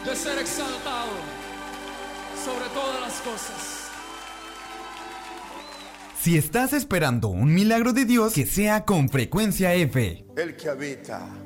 de ser exaltado sobre todas las cosas. Si estás esperando un milagro de Dios, que sea con Frecuencia F. El que habita